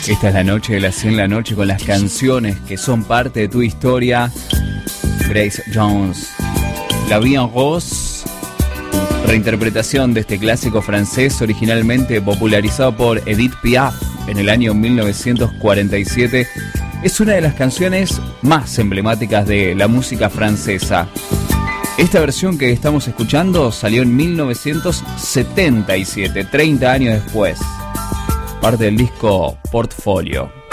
Esta es la noche de las 100 la noche con las canciones que son parte de tu historia. Grace Jones, La Vie en Rose, reinterpretación de este clásico francés originalmente popularizado por Edith Piaf en el año 1947. Es una de las canciones más emblemáticas de la música francesa. Esta versión que estamos escuchando salió en 1977, 30 años después. Parte del disco Portfolio.